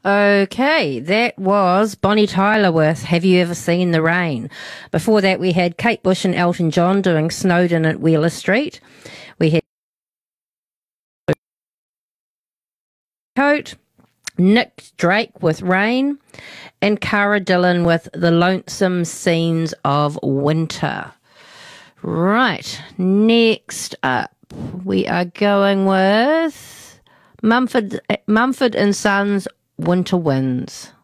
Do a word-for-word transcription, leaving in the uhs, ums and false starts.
Okay, that was Bonnie Tyler with Have You Ever Seen the Rain? Before that, we had Kate Bush and Elton John doing Snowden at Wheeler Street. We had Coat, Nick Drake with Rain, and Cara Dillon with The Lonesome Scenes of Winter. Right, next up, we are going with Mumford, Mumford and Sons, Winter Winds.